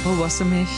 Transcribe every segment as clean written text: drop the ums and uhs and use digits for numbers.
po 8.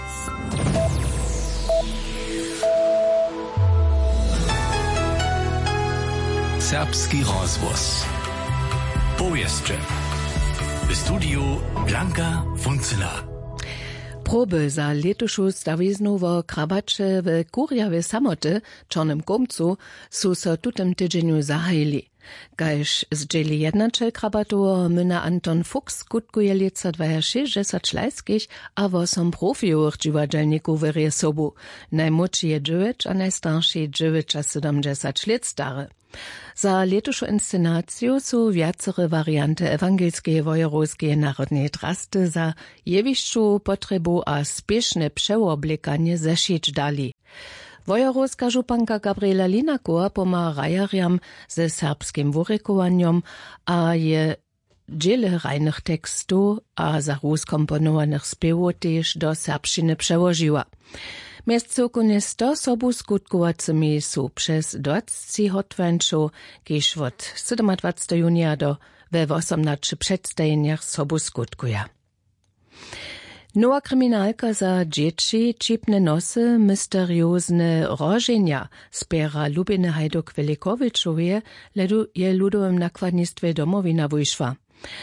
Serbski rozvoz. Powieszcze. W studiu Blanka Funzela. Proby za letušu stawiznu wo krabacze w Kurjawe samoty, Czarnym Komcu, su so tutem tydzieniu zahajili. Gajż zdzieli jednacze krabatu myna Anton Fuchs skutkuje lica 26 lajskich, a wo som profiuch dziwadelniku wyrie sobu. Najmłodszy je 9, a najstarszy 9,70 lat stary. Za letušu inscenaciju su viacere variante ewangelskiej wojorowskiej narodnej trasty za jewišću potrebu a spieszne przeoblikanie zeszyć dali. Wojorowska županka Gabriela Linakowa pomaga rajarjam ze serbskim wurykowaniom, a je dziele rajnych tekstu a za ruskomponowanych spiewu też do serbszczyny przełożyła. Między około 100 sobu skutkowacymi su przez 20 hotwęczu, kiż od 27 junia do we 18 przedstawieniach sobu skutkuje. Nowa kryminalka za dzieci, čipne nosy, misteriozne rożenia spiera Lubiny Hajduk-Velikowiczowie je ludowym nakładnictwie Domowina wyszła.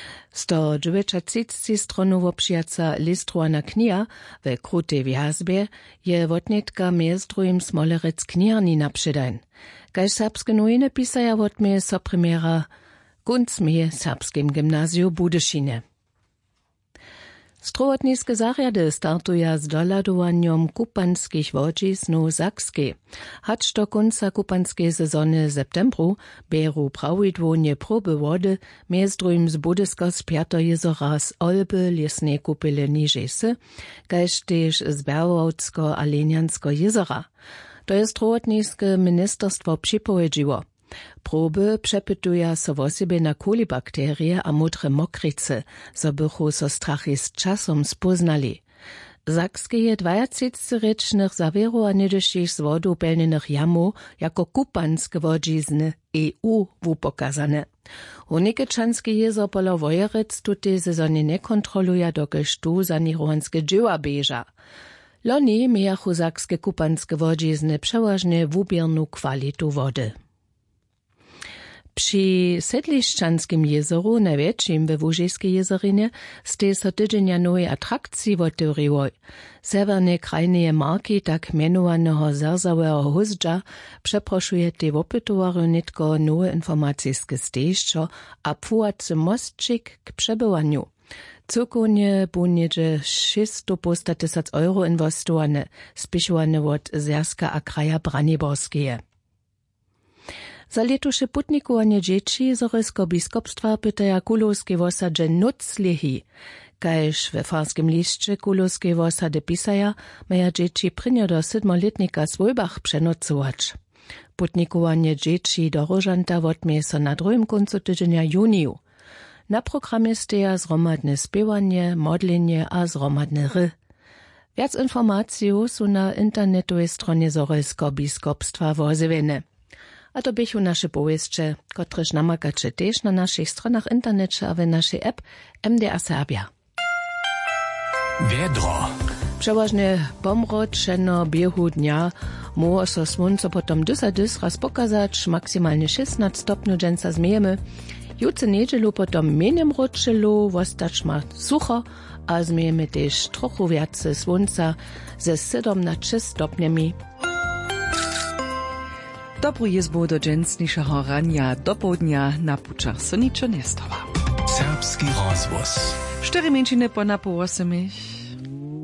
139 stronowo przyjaca listruana kniha we krutej wjazbie je wotnetka miezdrujem Smolerec knjarni naprzydajn. Kaž serbskie nowiny pisaja wotmie so premiera Gunzmeje serbskim gimnaziu Budyšine. Strowotniske zarjady startuja z doladowaniom kupanskich wodziznu Sakskiej. Hacz do końca kupanskiej sezony septembru bieru prawidłonie próby wody miezdrujem z Budysko z Piatojeżora z Olby lesnej kupyle Niżesy, kaž też z Berwałcko-Aleniansko jezera. To jest strowotniskie ministerstwo przypowiedziło. Proby przepytuja so w osobie na kolibakterie a mudre mokrice, so bychu so strachy z czasom spoznali. Sakskie 20-rycznych zawierowanie dyszych z wodu pelnionych jamu jako kupanskie wodzizny EU wupokazane. Unikečanski jezo polo Wojerec tutej sezonie nie kontroluje, dokelž tu sanirovanske dzieła bieża. Loni mijachu sakskie kupanskie wodzizny przeważnie wubiernu kwalitu wody. Przy Sedlišćanskim jezeru, największym we Łużyskiej jezerinie, ste so tydzienia nowej atrakcji wotyriło. Severne krajneje marki tak mianowanego zerzałego huzdża przeproszuje te wopytowaru nitko nowe informacyjskie stejszczo a pfułacy mostczyk k przebywaniu. Cukownie bunjedzie 600 tysięcy euro inwestowane, spišowane od Zerska a kraja Braniborskie. Za letuše putnikowanie dzieci z Orejskiego biskupstwa pytaja Kulowskie wosadże nuclihi. Kaž we farskim liście Kulowskie wosady pisaja, maja dzieci prynio do 7-letnika swojbach przenocować. Putnikowanie dzieci do Rożanta wotmie so na drugim końcu tydzienia juniju. Na programie steja zromadne spiewanie, modlenie a zromadne ry. Wiac informacji su na internetowej stronie z Orejskiego biskupstwa wozywiene. A to bychu nasze powieszcze, kotreż namakacze też na naszych stronach internecie, a w naszej app MDA Serbia. Wiedro. Przeważnie pomroczeno biehu dnia może so słońce potem dys raz pokazać, maksymalnie 16 stopni dżęca zmiejemy. Jutce niedzielu potem mniej mroczylu, wostacz ma sucho, a zmiejemy też trochę więcej słońca ze 17 stopniami. Dobru jezbo do dżęsniszego rania do południa na puczach so niczo nie stawa. Serbski rozvoz. 4 minutiny po na pół 8.